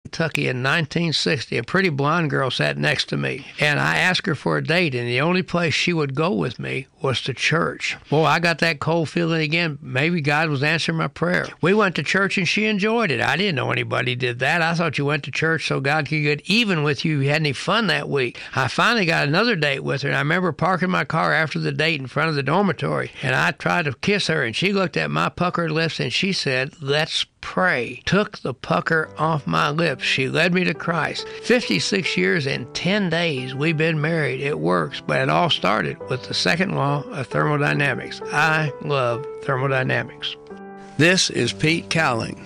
Kentucky in 1960. A pretty blonde girl sat next to me, and I asked her for a date, and the only place she would go with me was to church. Boy, I got that cold feeling again. Maybe God was answering my prayer. We went to church, and she enjoyed it. I didn't know anybody did that. I thought you went to church so God could get even with you if you had any fun that week. I finally got another date with her, and I remember parking my car after the date in front of the dormitory, and I tried to kiss her, and she looked at my puckered lips, and she said, "Let's pray." Took the pucker off my lips. She led me to Christ. 56 years and 10 days we've been married. It works, but it all started with the second law of thermodynamics. I love thermodynamics. This is Pete Cowling.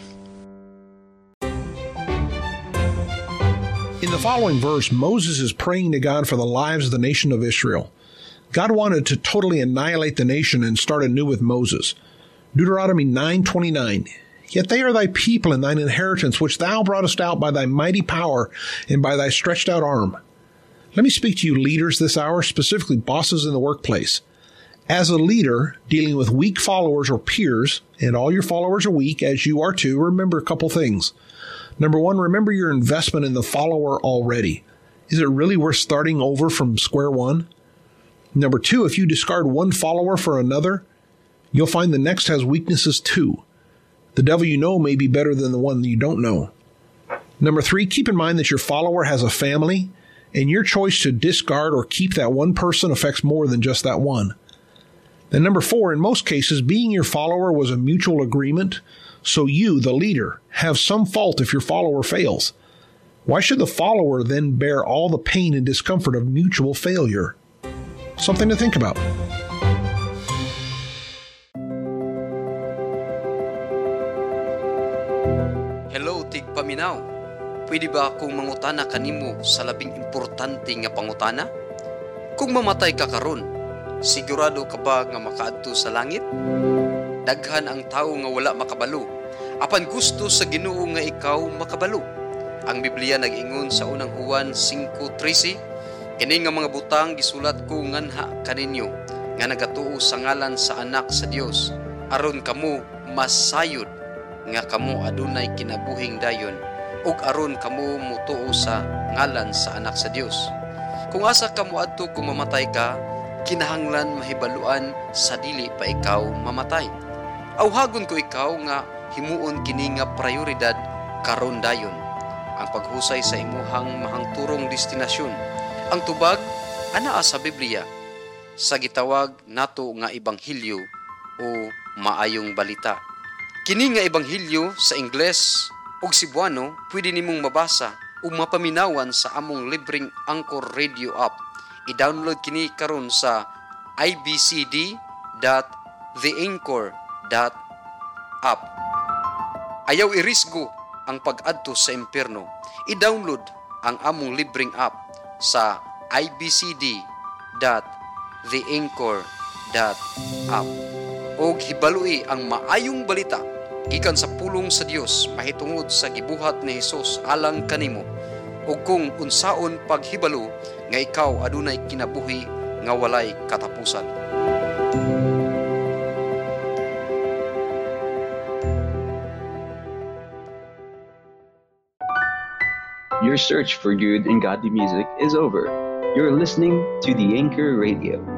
In the following verse, Moses is praying to God for the lives of the nation of Israel. God wanted to totally annihilate the nation and start anew with Moses. Deuteronomy 9:29. Yet they are thy people and thine inheritance, which thou broughtest out by thy mighty power and by thy stretched out arm. Let me speak to you leaders this hour, specifically bosses in the workplace. As a leader dealing with weak followers or peers, and all your followers are weak, as you are too, remember a couple things. Number one, remember your investment in the follower already. Is it really worth starting over from square one? Number two, if you discard one follower for another, you'll find the next has weaknesses too. The devil you know may be better than the one you don't know. Number three, keep in mind that your follower has a family, and your choice to discard or keep that one person affects more than just that one. And number four, in most cases, being your follower was a mutual agreement, so you, the leader, have some fault if your follower fails. Why should the follower then bear all the pain and discomfort of mutual failure? Something to think about. Hello, tigpaminaw. Pwede ba akong mangutana kanimo sa labing importante nga pangutana? Kung mamatay ka karon, sigurado ka ba nga makaadto sa langit? Daghan ang tao nga wala makabalo. Apan gusto sa Ginoo nga ikaw makabalo. Ang Biblia nag-ingon sa unang Juan 5:13, kini nga mga butang gisulat ko nganha kaninyo, nga nagatuo sa ngalan sa Anak sa Dios, aron kamo masayod nga kamo adunay kinabuhing dayon, ug aron kamo mutuo sa ngalan sa Anak sa Dios. Kung asa kamo adto kung mamatay ka, kinahanglan mahibaluan sa dili pa ikaw mamatay. Awhagon ko ikaw nga himuon kini nga prioridad karon dayon, ang paghusay sa imuhang mahangturong destinasyon. Ang tubag anaa sa Biblia sa gitawag nato nga ebanghelyo o maayong balita. Kini nga ebanghelyo sa Ingles ug Cebuano pwede nimong mabasa o mapaminawan sa among libreng Anchor Radio app. I-download kini karon sa ibcd.theanchor.app. Ayaw irisgo ang pag-adto sa impyerno. I-download ang among libreng app sa ibcd.theanchor.app. Og hibalui ang maayong balita gikan sa pulong sa Dios mahitungod sa gibuhat ni Hesus alang kanimo, ug kung unsaon paghibalo nga ikaw adunay kinabuhi nga walay katapusan. Your search for good and godly music is over. You're listening to the Anchor Radio.